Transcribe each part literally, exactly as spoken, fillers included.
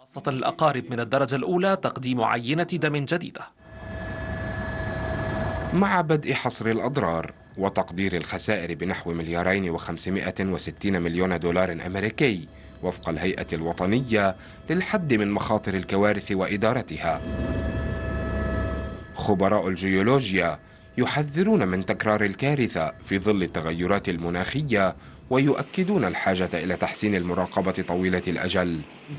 خاصة الأقارب من الدرجة الأولى تقديم عينة دم جديدة. مع بدء حصر الأضرار وتقدير الخسائر بنحو مليارين وخمسمائة وستين مليون دولار أمريكي وفق الهيئة الوطنية للحد من مخاطر الكوارث وإدارتها، خبراء الجيولوجيا يحذرون من تكرار الكارثة في ظل التغيرات المناخية ويؤكدون الحاجة إلى تحسين المراقبة طويلة الأجل.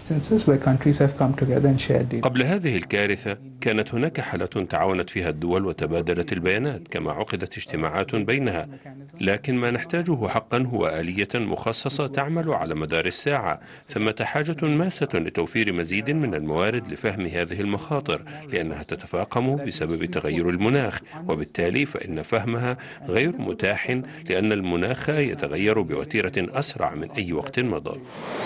قبل هذه الكارثة كانت هناك حالة تعاونت فيها الدول وتبادلت البيانات، كما عقدت اجتماعات بينها، لكن ما نحتاجه حقا هو آلية مخصصة تعمل على مدار الساعة. ثمة حاجة ماسة لتوفير مزيد من الموارد لفهم هذه المخاطر، لأنها تتفاقم بسبب تغير المناخ، وبالتالي فإن فهمها غير متاح لأن المناخ يتغير بوتيرة أسرع من أي وقت مضى.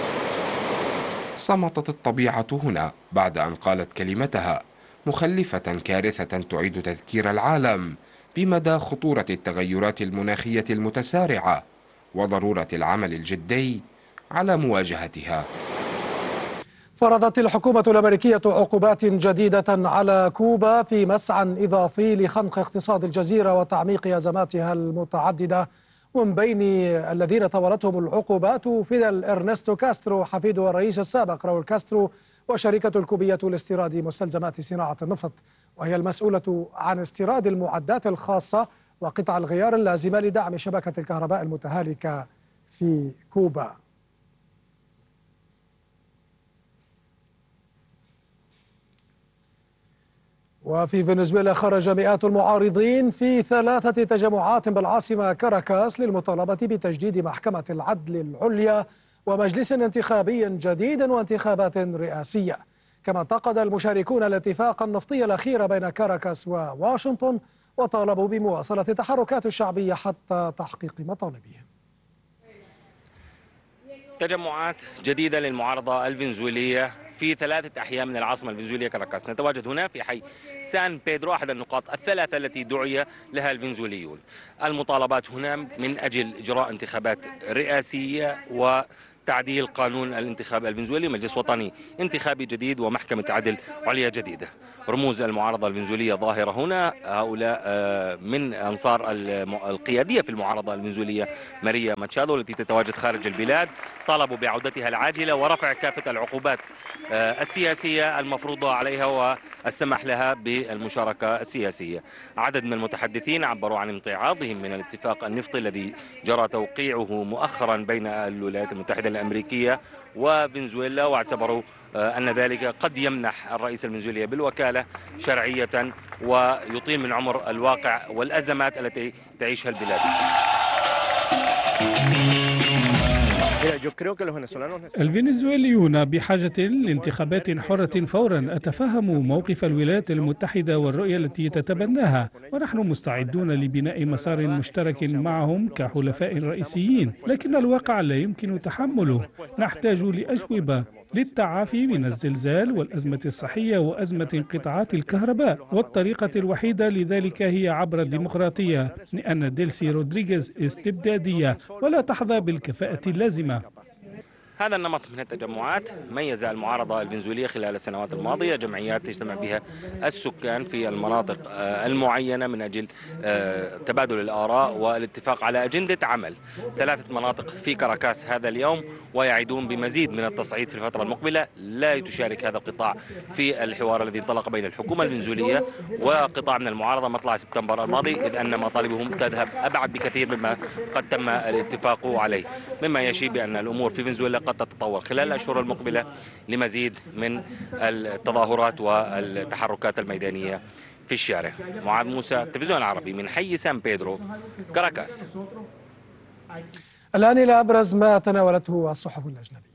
صمتت الطبيعة هنا بعد أن قالت كلمتها، مخلفة كارثة تعيد تذكير العالم بمدى خطورة التغيرات المناخية المتسارعة وضرورة العمل الجدي على مواجهتها. فرضت الحكومة الأمريكية عقوبات جديدة على كوبا في مسعى إضافي لخنق اقتصاد الجزيرة وتعميق أزماتها المتعددة. ومن بين الذين طورتهم العقوبات فيدل إرنستو كاسترو حفيد الرئيس السابق راول كاسترو، وشركة الكوبية لاستيراد مستلزمات صناعة النفط، وهي المسؤولة عن استيراد المعدات الخاصة وقطع الغيار اللازمة لدعم شبكة الكهرباء المتهالكة في كوبا. وفي فنزويلا خرج مئات المعارضين في ثلاثة تجمعات بالعاصمة كاراكاس للمطالبة بتجديد محكمة العدل العليا ومجلس انتخابي جديد وانتخابات رئاسية. كما انتقد المشاركون الاتفاق النفطي الأخير بين كاراكاس وواشنطن وطالبوا بمواصلة التحركات الشعبية حتى تحقيق مطالبهم. تجمعات جديدة للمعارضة الفنزويلية في ثلاثة أحياء من العاصمة الفنزويلية كاراكاس. نتواجد هنا في حي سان بيدرو، أحد النقاط الثلاثة التي دعي لها الفنزويليون. المطالبات هنا من أجل إجراء انتخابات رئاسية و تعديل قانون الانتخاب الفنزويلي، مجلس وطني انتخابي جديد ومحكمة عدل عليا جديدة. رموز المعارضة الفنزويلية ظاهرة هنا، هؤلاء من أنصار القيادية في المعارضة الفنزويلية ماريا ماتشادو التي تتواجد خارج البلاد، طالبوا بعودتها العاجلة ورفع كافة العقوبات السياسية المفروضة عليها والسمح لها بالمشاركة السياسية. عدد من المتحدثين عبروا عن امتعاضهم من الاتفاق النفطي الذي جرى توقيعه مؤخرا بين الولايات المتحدة الأمريكية وفنزويلا، واعتبروا أن ذلك قد يمنح الرئيس الفنزويلي بالوكالة شرعية ويطيل من عمر الواقع والأزمات التي تعيشها البلاد. الفنزويليون بحاجة لانتخابات حرة فورا. أتفهم موقف الولايات المتحدة والرؤية التي تتبناها، ونحن مستعدون لبناء مسار مشترك معهم كحلفاء رئيسيين، لكن الواقع لا يمكن تحمله. نحتاج لأجوبة للتعافي من الزلزال والأزمة الصحية وأزمة انقطاعات الكهرباء، والطريقة الوحيدة لذلك هي عبر الديمقراطية، لأن ديلسي رودريغيز استبدادية ولا تحظى بالكفاءة اللازمة. هذا النمط من التجمعات ميز المعارضة الفنزويلية خلال السنوات الماضية، جمعيات تجتمع بها السكان في المناطق المعينة من أجل تبادل الآراء والاتفاق على أجندة عمل. ثلاثة مناطق في كاراكاس هذا اليوم، ويعيدون بمزيد من التصعيد في الفترة المقبلة. لا تشارك هذا القطاع في الحوار الذي انطلق بين الحكومة الفنزويلية وقطاع من المعارضة مطلع سبتمبر الماضي، إذ أن مطالبهم تذهب أبعد بكثير مما قد تم الاتفاق عليه، مما يشير بأن الأمور في فنزويلا قد تتطور خلال الأشهر المقبلة لمزيد من التظاهرات والتحركات الميدانية في الشارع. معاذ موسى، التلفزيون العربي من حي سان بيدرو، كاراكاس. الآن إلى أبرز ما تناولته الصحف الأجنبية.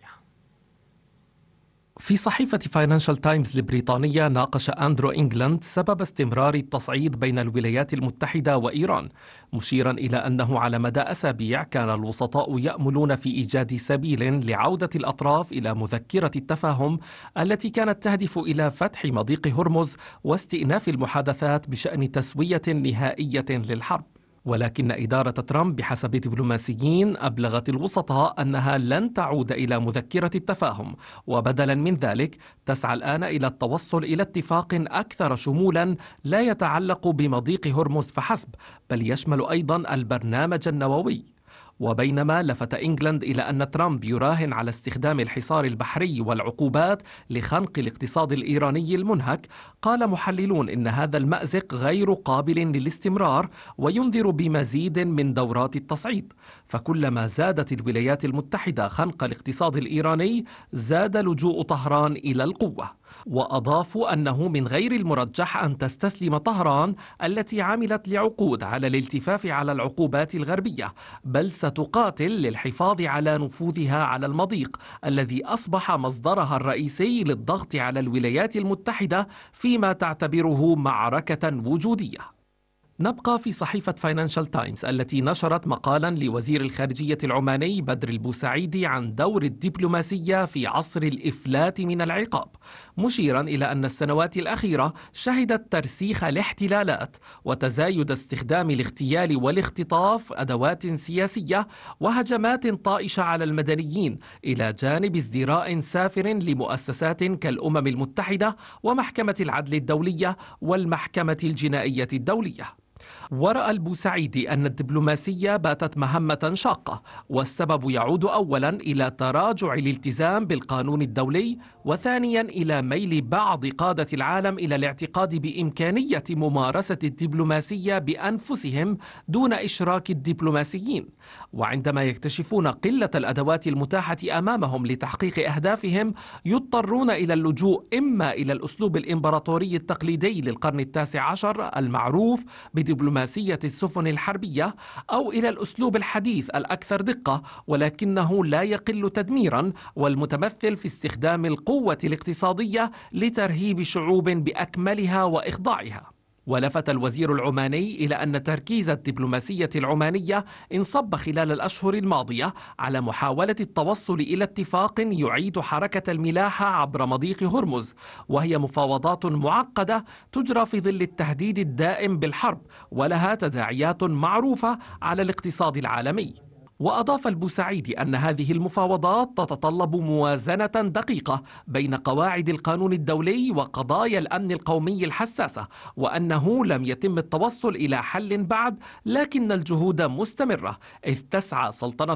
في صحيفة فاينانشال تايمز البريطانية ناقش أندرو إنجلاند سبب استمرار التصعيد بين الولايات المتحدة وإيران، مشيرا إلى أنه على مدى أسابيع كان الوسطاء يأملون في إيجاد سبيل لعودة الأطراف إلى مذكرة التفاهم التي كانت تهدف إلى فتح مضيق هرمز واستئناف المحادثات بشأن تسوية نهائية للحرب. ولكن إدارة ترامب بحسب دبلوماسيين أبلغت الوسطاء أنها لن تعود إلى مذكرة التفاهم، وبدلا من ذلك تسعى الآن إلى التوصل إلى اتفاق أكثر شمولا لا يتعلق بمضيق هرمز فحسب، بل يشمل أيضا البرنامج النووي. وبينما لفت إنجلند إلى أن ترامب يراهن على استخدام الحصار البحري والعقوبات لخنق الاقتصاد الإيراني المنهك، قال محللون إن هذا المأزق غير قابل للاستمرار وينذر بمزيد من دورات التصعيد، فكلما زادت الولايات المتحدة خنق الاقتصاد الإيراني زاد لجوء طهران إلى القوة. وأضافوا أنه من غير المرجح أن تستسلم طهران التي عملت لعقود على الالتفاف على العقوبات الغربية، بل ستقاتل للحفاظ على نفوذها على المضيق الذي أصبح مصدرها الرئيسي للضغط على الولايات المتحدة فيما تعتبره معركة وجودية. نبقى في صحيفة فاينانشال تايمز التي نشرت مقالا لوزير الخارجية العماني بدر البوسعيدي عن دور الدبلوماسية في عصر الإفلات من العقاب، مشيرا إلى أن السنوات الأخيرة شهدت ترسيخ الاحتلالات وتزايد استخدام الاغتيال والاختطاف أدوات سياسية وهجمات طائشة على المدنيين، إلى جانب ازدراء سافر لمؤسسات كالأمم المتحدة ومحكمة العدل الدولية والمحكمة الجنائية الدولية. ورأى البوسعيدي أن الدبلوماسية باتت مهمة شاقة، والسبب يعود أولا إلى تراجع الالتزام بالقانون الدولي، وثانيا إلى ميل بعض قادة العالم إلى الاعتقاد بإمكانية ممارسة الدبلوماسية بأنفسهم دون إشراك الدبلوماسيين، وعندما يكتشفون قلة الأدوات المتاحة أمامهم لتحقيق أهدافهم يضطرون إلى اللجوء إما إلى الأسلوب الإمبراطوري التقليدي للقرن التاسع عشر المعروف بدبلوماسية السفن الحربية، أو إلى الأسلوب الحديث الأكثر دقة ولكنه لا يقل تدميرا، والمتمثل في استخدام القوة الاقتصادية لترهيب شعوب بأكملها وإخضاعها. ولفت الوزير العماني إلى أن تركيز الدبلوماسية العمانية انصب خلال الأشهر الماضية على محاولة التوصل إلى اتفاق يعيد حركة الملاحة عبر مضيق هرمز، وهي مفاوضات معقدة تجرى في ظل التهديد الدائم بالحرب ولها تداعيات معروفة على الاقتصاد العالمي. وأضاف البوسعيدي أن هذه المفاوضات تتطلب موازنة دقيقة بين قواعد القانون الدولي وقضايا الأمن القومي الحساسة، وأنه لم يتم التوصل إلى حل بعد، لكن الجهود مستمرة، إذ تسعى سلطنة